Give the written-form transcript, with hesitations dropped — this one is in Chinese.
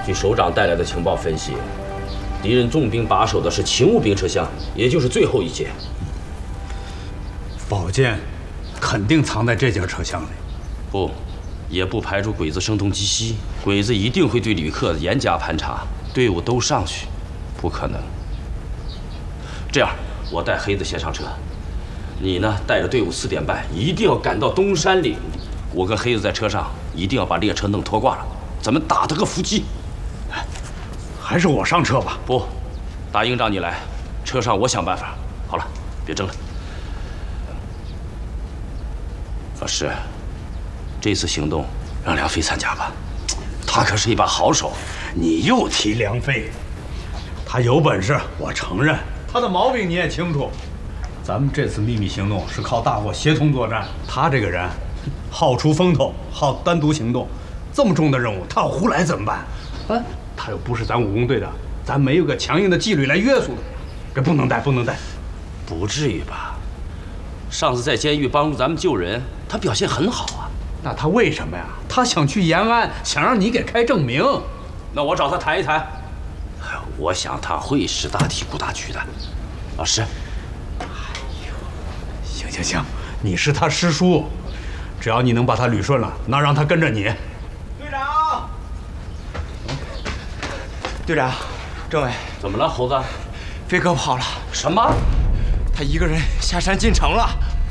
据首长带来的情报分析，敌人重兵把守的是勤务兵车厢，也就是最后一节。 宝剑肯定藏在这节车厢里。 不，也不排除鬼子声东击西。鬼子一定会对旅客严加盘查，队伍都上去，不可能。这样，我带黑子先上车，你呢带着队伍4点半一定要赶到东山岭。我跟黑子在车上，一定要把列车弄脱挂了，咱们打他个伏击。 还是我上车吧。 不，大营长你来，车上我想办法。好了，别争了。老师，这次行动让梁飞参加吧，他可是一把好手。 你又提梁飞，他有本事，我承认。他的毛病你也清楚。咱们这次秘密行动是靠大伙协同作战，他这个人好出风头，好单独行动，这么重的任务他要胡来怎么办？啊，他又不是咱武工队的，咱没有个强硬的纪律来约束他，这不能带，不能带。 不至于吧？上次在监狱帮助咱们救人，他表现很好啊。 那他为什么呀？他想去延安，想让你给开证明。 那我找他谈一谈。我想他会识大体、顾大局的。老师， 行行行，你是他师叔，只要你能把他捋顺了，那让他跟着你。 队长，队长，政委， 怎么了，猴子？ 飞哥跑了。 什么？ 他一个人下山进城了。